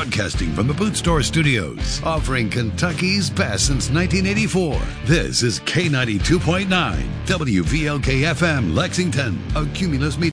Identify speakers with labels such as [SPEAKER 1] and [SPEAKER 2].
[SPEAKER 1] Broadcasting from the Boot Store Studios, offering Kentucky's best since 1984. This is K92.9, WVLK-FM, Lexington, a Cumulus Media.